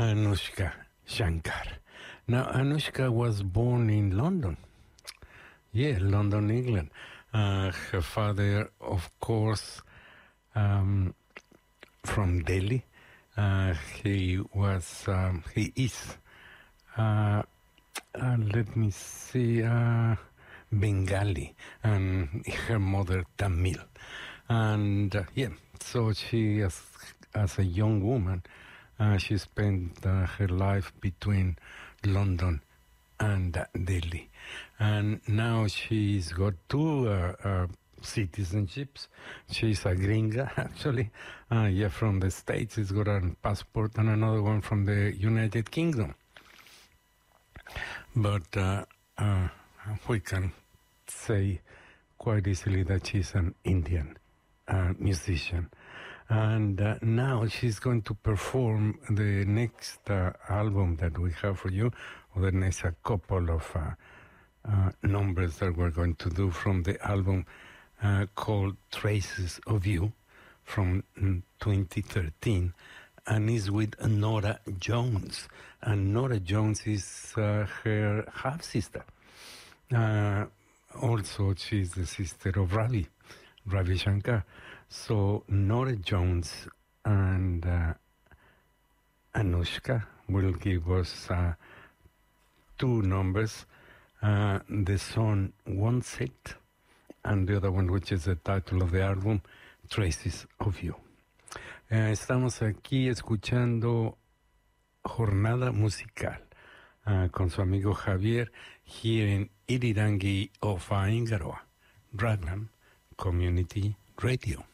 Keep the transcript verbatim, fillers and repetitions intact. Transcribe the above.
Anushka Shankar. Now, Anushka was born in London. Yeah, London, England. Uh, her father, of course, um, from Delhi. Uh, he was, um, he is, uh, uh, let me see, uh, Bengali, and her mother Tamil. And uh, yeah, so she, as, as a young woman, uh, she spent uh, her life between London and uh, Delhi. And now she's got two uh, uh, citizenships. She's a gringa, actually. Uh, yeah, from the States. She's got a passport, and another one from the United Kingdom. But uh, uh, we can say quite easily that she's an Indian uh, musician. And uh, now she's going to perform the next uh, album that we have for you, or the next a couple of uh, uh, numbers that we're going to do from the album uh, called Traces of You from twenty thirteen, and is with Nora Jones. And Nora Jones is uh, her half-sister. Uh, also, she's the sister of Ravi, Ravi Shankar. So Nora Jones and uh, Anushka will give us uh, two numbers. Uh, the song One Set, and the other one, which is the title of the album, Traces of You. Eh, estamos aquí escuchando Jornada Musical uh, con su amigo Javier here in Irirangi of Aingaroa, Raglan Community Radio.